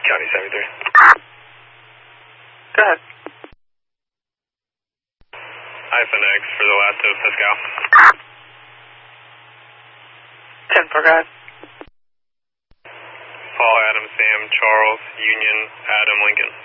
County 73. Go ahead. -X for the last of Pascal. 10-4, go ahead. Paul, Adam, Sam, Charles, Union, Adam, Lincoln.